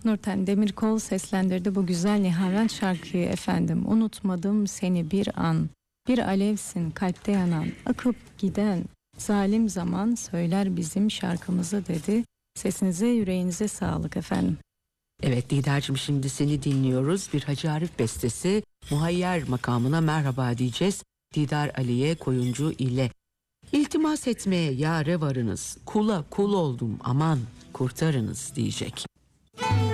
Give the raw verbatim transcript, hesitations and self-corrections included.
Nurten Demirkol seslendirdi bu güzel nihavent şarkıyı efendim. Unutmadım seni bir an. Bir alevsin kalpte yanan, akıp giden zalim zaman söyler bizim şarkımızı dedi. Sesinize, yüreğinize sağlık efendim. Evet Didar'cığım, şimdi seni dinliyoruz. Bir Hacı Arif bestesi, Muhayyer makamına merhaba diyeceğiz. Didar Aliye Koyuncu ile. İltimas etmeye yâre varınız, kula kul oldum aman kurtarınız diyecek.